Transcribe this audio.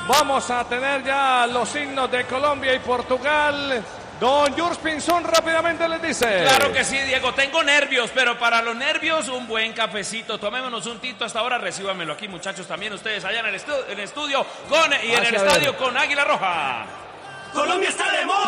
Vamos a tener ya los himnos de Colombia y Portugal. Don Jules Pinzón rápidamente les dice. Claro que sí, Diego, tengo nervios, pero para los nervios un buen cafecito. Tomémonos un tinto hasta ahora, recíbanmelo aquí, muchachos, también ustedes allá en el estudio y en el estadio con Águila Roja. Colombia está de moda.